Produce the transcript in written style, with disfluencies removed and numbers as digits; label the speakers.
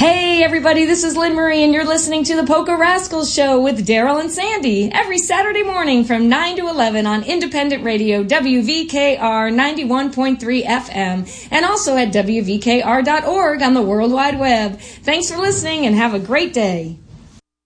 Speaker 1: Hey everybody, this is Lynn Marie and you're listening to the Polka Rascals Show with Daryl and Sandy every Saturday morning from 9 to 11 on Independent Radio WVKR 91.3 FM and also at WVKR.org on the World Wide Web. Thanks for listening and have a great day.